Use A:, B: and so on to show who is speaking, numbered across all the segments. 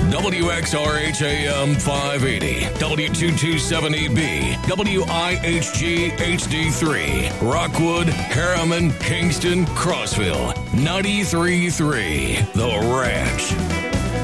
A: WXRHAM 580, W227EB, WIHG HD3, Rockwood, Harriman, Kingston, Crossville, 93.3, The Ranch.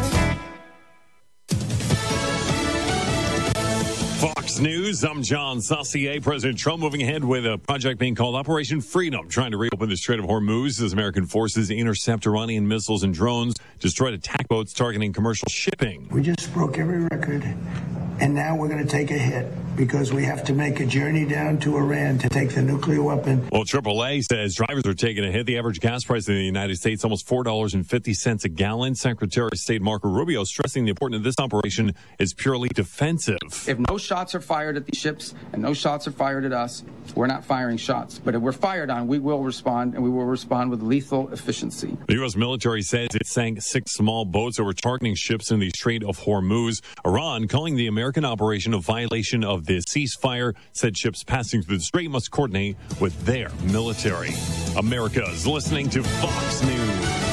B: Fox News, I'm John Saucier. President Trump moving ahead with a project being called Operation Freedom, trying to reopen the Strait of Hormuz as American forces intercept Iranian missiles and drones, destroyed attack boats targeting commercial shipping.
C: We just broke every record, and now we're going to take a hit because we have to make a journey down to Iran to take the nuclear weapon.
B: Well, AAA says drivers are taking a hit. The average gas price in the United States, almost $4.50 a gallon. Secretary of State Marco Rubio stressing the importance of this operation is purely defensive.
D: If no shots are fired at these ships and no shots are fired at us, we're not firing shots. But if we're fired on, we will respond, and we will respond with lethal efficiency.
B: The U.S. military says it sank 6 small boats that were targeting ships in the Strait of Hormuz. Iran calling the American operation a violation of the ceasefire, said ships passing through the strait must coordinate with their military. America's listening to Fox News.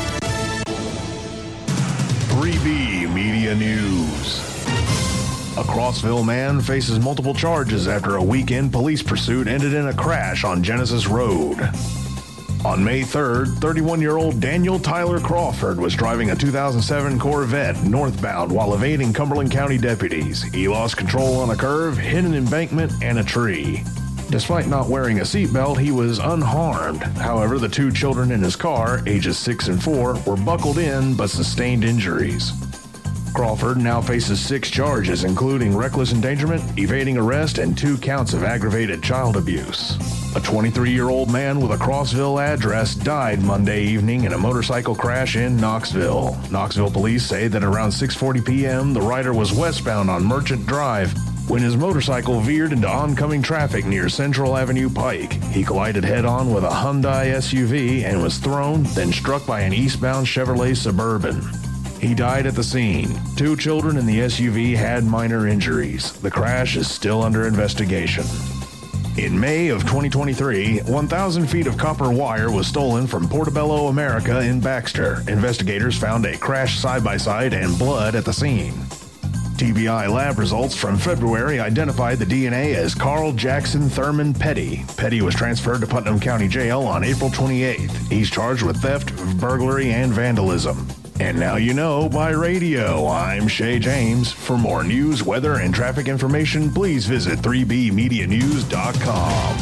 E: 3B Media News. A Crossville man faces multiple charges after a weekend police pursuit ended in a crash on Genesis Road. On May 3rd, 31-year-old Daniel Tyler Crawford was driving a 2007 Corvette northbound while evading Cumberland County deputies. He lost control on a curve, hit an embankment, and a tree. Despite not wearing a seatbelt, he was unharmed. However, the 2 children in his car, ages 6 and 4, were buckled in but sustained injuries. Crawford now faces 6 charges, including reckless endangerment, evading arrest, and 2 counts of aggravated child abuse. A 23-year-old man with a Crossville address died Monday evening in a motorcycle crash in Knoxville. Knoxville police say that around 6:40 p.m., the rider was westbound on Merchant Drive when his motorcycle veered into oncoming traffic near Central Avenue Pike. He collided head-on with a Hyundai SUV and was thrown, then struck by an eastbound Chevrolet Suburban. He died at the scene. 2 children in the SUV had minor injuries. The crash is still under investigation. In May of 2023, 1,000 feet of copper wire was stolen from Portobello America in Baxter. Investigators found a crashed side-by-side and blood at the scene. TBI lab results from February identified the DNA as Carl Jackson Thurman Petty. Petty was transferred to Putnam County Jail on April 28th. He's charged with theft, burglary, and vandalism. And now you know by radio. I'm Shay James. For more news, weather, and traffic information, please visit 3bmedianews.com.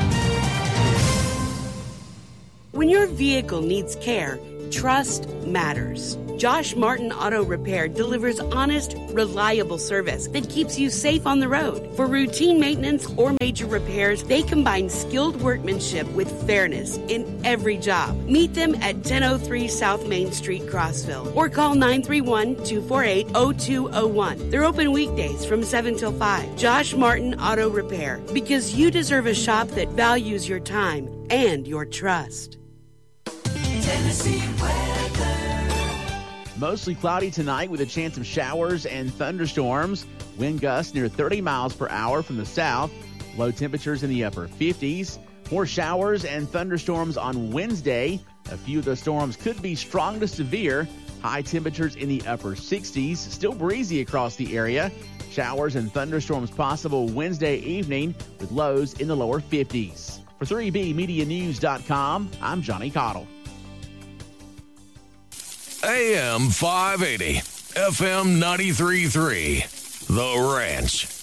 F: When your vehicle needs care, trust matters. Josh Martin Auto Repair delivers honest, reliable service that keeps you safe on the road. For routine maintenance or major repairs, they combine skilled workmanship with fairness in every job. Meet them at 1003 South Main Street, Crossville, or call 931-248-0201. They're open weekdays from 7 till 5. Josh Martin Auto Repair, because you deserve a shop that values your time and your trust.
G: Tennessee weather.
H: Mostly cloudy tonight with a chance of showers and thunderstorms. Wind gusts near 30 miles per hour from the south. Low temperatures in the upper 50s. More showers and thunderstorms on Wednesday. A few of the storms could be strong to severe. High temperatures in the upper 60s. Still breezy across the area. Showers and thunderstorms possible Wednesday evening with lows in the lower 50s. For 3BMediaNews.com, I'm Johnny Cottle.
A: AM 580, FM 93.3, The Ranch.